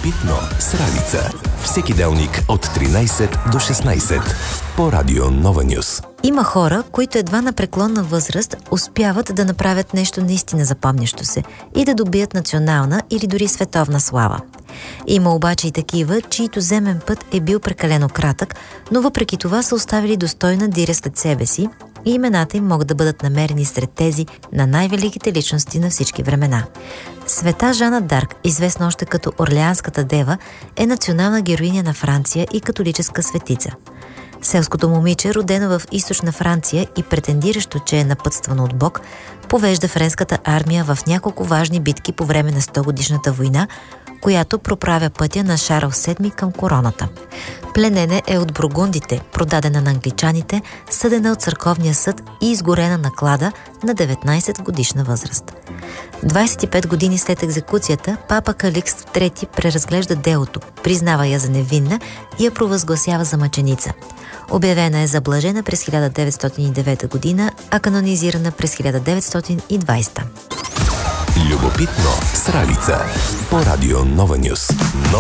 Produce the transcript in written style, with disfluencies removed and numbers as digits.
Любопитно с Ралица. Всеки делник от 13 до 16 по Радио Нова Нюс. Има хора, които едва на преклонна възраст успяват да направят нещо наистина запомнящо се и да добият национална или дори световна слава. Има обаче и такива, чието земен път е бил прекалено кратък, но въпреки това са оставили достойна диря след себе си и имената им могат да бъдат намерени сред тези на най-великите личности на всички времена. Света Жана Дарк, известна още като Орлеанската дева, е национална героиня на Франция и католическа светица. Селското момиче, родено в източна Франция и претендиращо, че е напътствано от Бог, повежда френската армия в няколко важни битки по време на 100-годишната война, която проправя пътя на Шарл VII към короната. Пленена е от бургундите, продадена на англичаните, съдена от църковния съд и изгорена на клада на 19 годишна възраст. 25 години след екзекуцията, папа Каликст III преразглежда делото, признава я за невинна и я провъзгласява за мъченица. Обявена е за блажена през 1909 година, а канонизирана през 1920. Любопитно с Ралица по Радио Нова Нюс.